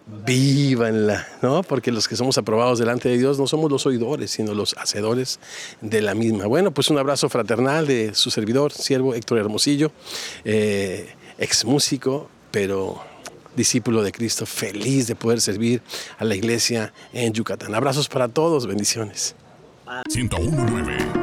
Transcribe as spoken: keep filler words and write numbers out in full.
vívanla, ¿no? Porque los que somos aprobados delante de Dios no somos los oidores, sino los hacedores de la misma. Bueno, pues un abrazo fraternal de su servidor, siervo Héctor Hermosillo, eh, ex músico, pero discípulo de Cristo, feliz de poder servir a la iglesia en Yucatán. Abrazos para todos, bendiciones. ciento uno punto nueve